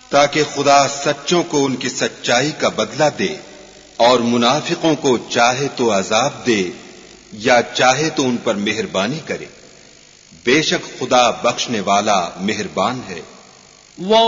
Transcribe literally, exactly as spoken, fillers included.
ताकि खुदा सच्चों को उनकी सच्चाई का बदला दे और मुनाफिकों को चाहे तो अजाब दे या चाहे तो उन पर मेहरबानी करे। बेशक खुदा बख्शने वाला मेहरबान है।